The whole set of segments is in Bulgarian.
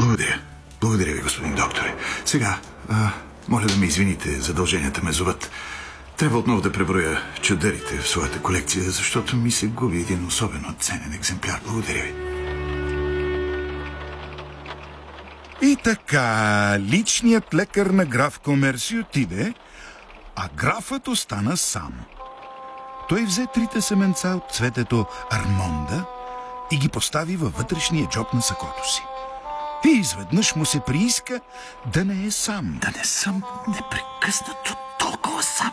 Благодаря. Благодаря ви, господин докторе. Сега, моля да ме извините, задълженията ме зоват. Трябва отново да преброя чадърите в своята колекция, защото ми се губи един особено ценен екземпляр. Благодаря ви. И така, личният лекар на граф Комер си отиде, а графът остана сам. Той взе 3 семенца от цветето Армонда и ги постави във вътрешния джоб на сакото си. И изведнъж му се прииска да не е сам. Да не съм непрекъснато толкова сам.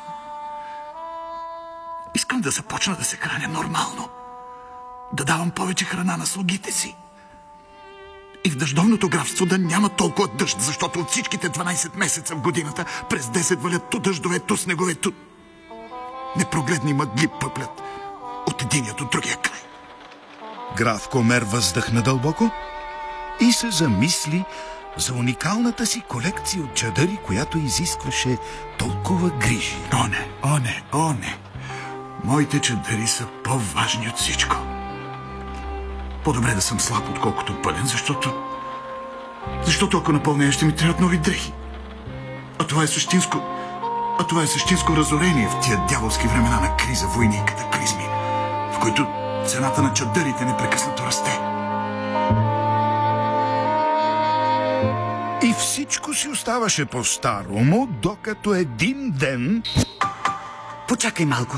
Искам да започна да се храня нормално. Да давам повече храна на слугите си. И в дъждовното графство да няма толкова дъжд, защото от всичките 12 месеца в годината през 10 валят то дъждове, то снегове, то непрогледни мъгли пъплят от единият от другия край. Граф Комер въздъхна дълбоко и се замисли за уникалната си колекция от чадъри, която изискваше толкова грижи. О не! Моите чадъри са по-важни от всичко. По-добре да съм слаб, отколкото пълен, защото ако напълня, ще ми трябват нови дрехи. А това е същинско разорение в тия дяволски времена на криза, войни и катаклизми, в които цената на чадърите непрекъснато расте. И всичко си оставаше по-старому, докато един ден... Почакай малко.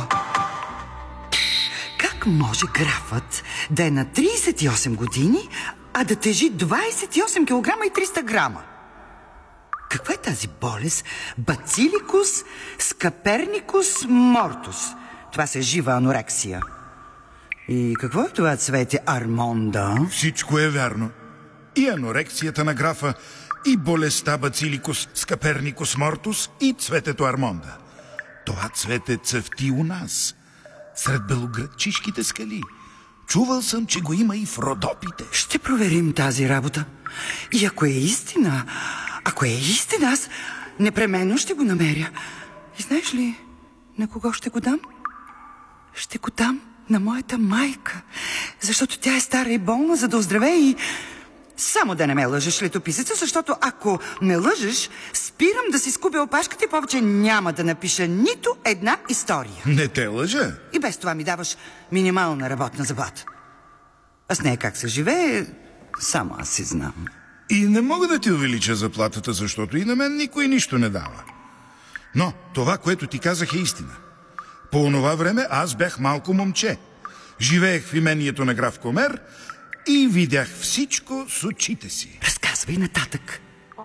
Как може графът да е на 38 години, а да тежи 28 кг и 300 грама? Каква е тази болест? Бациликус скаперникус мортус. Това се жива анорексия. И какво е това цвете Армонда? Всичко е вярно. И анорексията на графа, и болестта Бациликус скаперникус мортус, и цветето Армонда. Това цвете цъфти у нас, сред белоградчишките скали. Чувал съм, че го има и в Родопите. Ще проверим тази работа. И ако е истина, аз непременно ще го намеря. И знаеш ли, на кого ще го дам? Ще го дам на моята майка, защото тя е стара и болна, за да оздравее и... Само да не ме лъжеш, летописеца, защото ако ме лъжеш, спирам да си скубя опашката и повече няма да напиша нито една история. Не те лъжа. И без това ми даваш минимална работна заплата. А с нея как се живее, само аз си знам. И не мога да ти увелича заплатата, защото и на мен никой нищо не дава. Но това, което ти казах, е истина. По онова време аз бях малко момче. Живеех в имението на граф Комер и видях всичко с очите си. Разказвай нататък.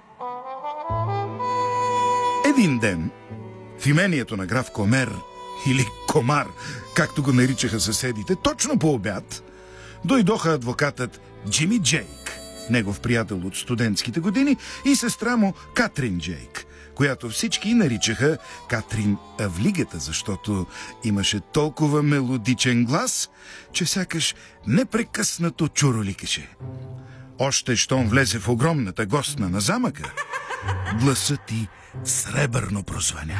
Един ден в имението на граф Комер, или Комар, както го наричаха съседите, точно по обяд, дойдоха адвокатът Джими Джейк, негов приятел от студентските години, и сестра му Катрин Джейк, която всички наричаха Катрин Авлигата, защото имаше толкова мелодичен глас, че сякаш непрекъснато чуроликаше. Още щом влезе в огромната гостна на замъка, гласът ти сребърно прозвъня.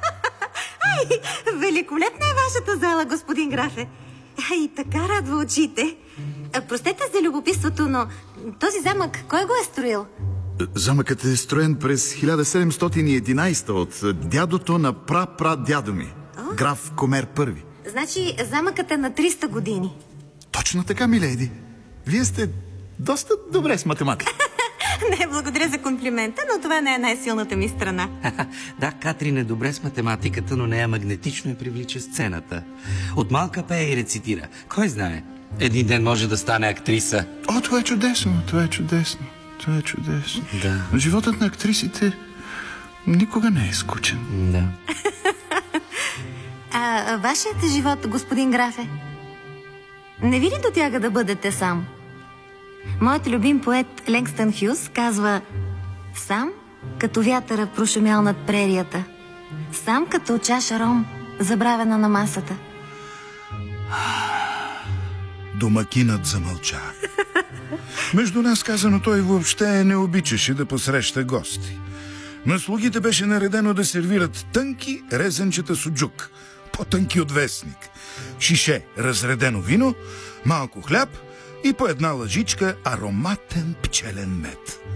Великолепна е вашата зала, господин графе. И така радва очите. Простете за любопитството, но този замък кой го е строил? Замъкът е строен през 1711 от дядото на прапрадядо ми, граф Комер първи. Значи замъкът е на 300 години. Точно така, миледи. Вие сте доста добре с математика. Не, благодаря за комплимента, но това не е най-силната ми страна. Да, Катрин е добре с математиката, но нея магнетично я привлича сцената. От малка пее и рецитира. Кой знае, един ден може да стане актриса. О, това е чудесно, това е чудесно. Това е чудесно. Да. Животът на актрисите никога не е скучен. Да. А вашият живот, господин графе? Не ви ли дотяга да бъдете сам? Моят любим поет Лънгстън Хюс казва: сам като вятъра прошумял над прерията, сам като чаша ром, забравена на масата. Домакинът замълча. Между нас казано, той въобще не обичаше да посреща гости. На слугите беше наредено да сервират тънки резенчета суджук, по-тънки от вестник, шише разредено вино, малко хляб и по една лъжичка ароматен пчелен мед.